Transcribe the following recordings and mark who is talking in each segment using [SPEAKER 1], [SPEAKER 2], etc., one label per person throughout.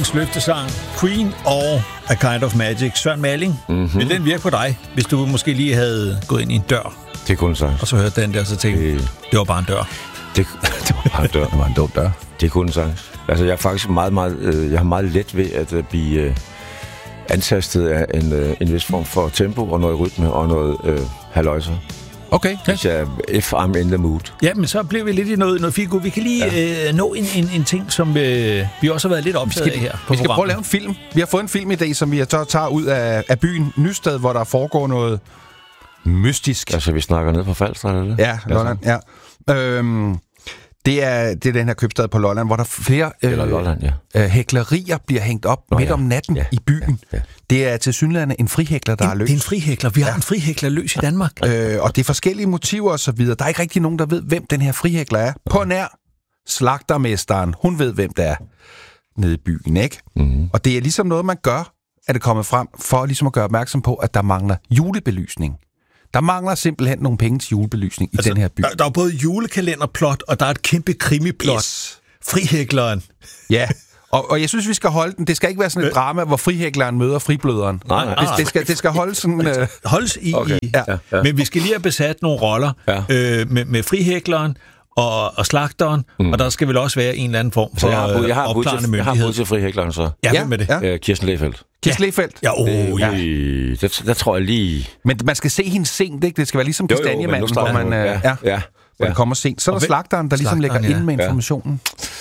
[SPEAKER 1] dagens løftesang, Queen og A Kind of Magic. Søren Malling, vil den virke på dig, hvis du måske lige havde gået ind i en dør?
[SPEAKER 2] Det kunne sagtens.
[SPEAKER 1] Og så hørte den der, så tænkte det var bare en dør.
[SPEAKER 2] Det var bare en dør.
[SPEAKER 3] Det var en dum dør.
[SPEAKER 2] Det kunne sagtens. Altså, jeg er faktisk jeg har meget let ved at blive antastet af en vis form for tempo og noget rytme og noget halløjser.
[SPEAKER 3] Okay.
[SPEAKER 2] If I'm in the mood.
[SPEAKER 1] Ja, men så bliver vi lidt i noget figur. Vi kan lige nå en ting, som vi også har været lidt optaget af her på
[SPEAKER 3] Vi skal prøve at lave en film. Vi har fået en film i dag, som vi tager ud af byen Nysted, hvor der foregår noget mystisk.
[SPEAKER 2] Altså, vi snakker ned på Falster, eller det?
[SPEAKER 3] Ja, Lolland, ja. Det er den her købstad på Lolland, hvor der flere hæklerier bliver hængt op midt om natten i byen. Ja. Det er tilsyneladende en frihækler, der er løs.
[SPEAKER 1] Det er en frihækler. Vi har en frihækler løs i Danmark.
[SPEAKER 3] Og det er forskellige motiver og så videre. Der er ikke rigtig nogen, der ved, hvem den her frihækler er. På nær slagtermesteren. Hun ved, hvem det er nede i byen, ikke? Mm-hmm. Og det er ligesom noget, man gør, at det kommer frem, for ligesom at gøre opmærksom på, at der mangler julebelysning. Der mangler simpelthen nogle penge til julebelysning i den her by.
[SPEAKER 1] Der er både julekalenderplot, og der er et kæmpe krimiplot. Yes. Frihækleren.
[SPEAKER 3] Ja, og jeg synes, vi skal holde den. Det skal ikke være sådan et drama, hvor frihækleren møder fribløderen.
[SPEAKER 2] Nej.
[SPEAKER 3] Det skal holde sådan...
[SPEAKER 1] Holdes i...
[SPEAKER 2] Okay.
[SPEAKER 1] Ja. Men vi skal lige have besat nogle roller med frihækleren og slagteren, og der skal vel også være en eller anden form for opklarende myndighed.
[SPEAKER 2] Jeg har budt til frihækleren, så.
[SPEAKER 1] Ja, hvem med det?
[SPEAKER 2] Ja. Kirsten Lehfeldt.
[SPEAKER 3] Kirsten Lehfeldt?
[SPEAKER 2] Der tror jeg lige...
[SPEAKER 3] Men man skal se hende sent, ikke? Det skal være ligesom Kastanjemanden, hvor man... Hvor det kommer sent. Så er der slagteren, der ligesom lægger ind med informationen.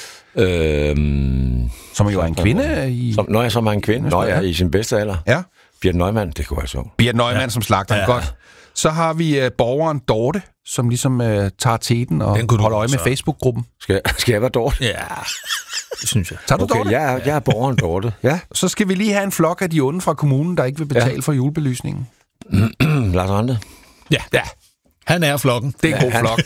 [SPEAKER 3] Som jo er en kvinde i...
[SPEAKER 2] Som er en kvinde. I sin bedste alder.
[SPEAKER 3] Ja.
[SPEAKER 2] Birte Neumann, det kunne være så.
[SPEAKER 3] Birte Neumann som slagteren, godt. Så har vi borgeren Dorte, som ligesom tager teten og holder øje med Facebook-gruppen.
[SPEAKER 2] Skal jeg være Dorte?
[SPEAKER 1] Ja, det synes jeg.
[SPEAKER 3] Tager du Dorte?
[SPEAKER 2] Jeg er borgeren Dorte. Ja.
[SPEAKER 3] Så skal vi lige have en flok af de onde fra kommunen, der ikke vil betale for julebelysningen.
[SPEAKER 2] Lars Rante.
[SPEAKER 1] Ja. Han er flokken.
[SPEAKER 3] Det er en god flok.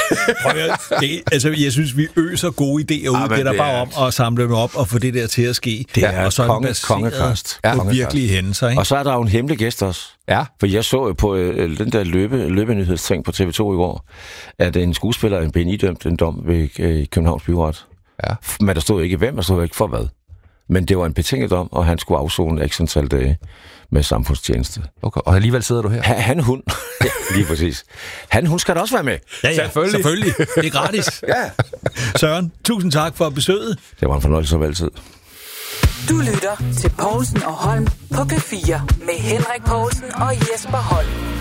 [SPEAKER 1] Jeg synes, vi øser gode idéer ud. Det er der bare om at samle dem op og få det der til at ske.
[SPEAKER 2] Det er og så
[SPEAKER 1] kongekast. På virkelige hændelser, ikke?
[SPEAKER 2] Og så er der jo en hemmelig gæst også.
[SPEAKER 3] Ja.
[SPEAKER 2] For jeg så på den der løbenyhedsting på TV2 i går, at en skuespiller er blevet idømt en dom ved Københavns Byret. Ja. Men der stod ikke hvem, der stod ikke for hvad. Men det var en betinget dom, og han skulle afzone x antal dage med samfundstjeneste.
[SPEAKER 3] Okay, og alligevel sidder du her?
[SPEAKER 2] Hun. Lige præcis. Hun skal da også være med.
[SPEAKER 1] Ja, selvfølgelig. Det er gratis.
[SPEAKER 2] Ja.
[SPEAKER 1] Søren, tusind tak for besøget.
[SPEAKER 2] Det var en fornøjelse som altid.
[SPEAKER 4] Du lytter til Povlsen og Holm på P4 med Henrik Povlsen og Jesper Holm.